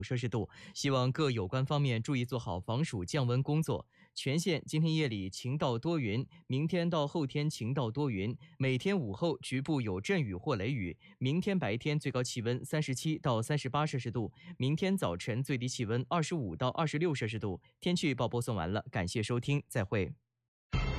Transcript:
摄氏度，希望各有关方面注意做好防暑降温工作。全县今天夜里晴到多云，明天到后天晴到多云，每天午后局部有阵雨或雷雨。明天白天最高气温37到38摄氏度，明天早晨最低气温25到26摄氏度。天气预报播送完了，感谢收听，再会。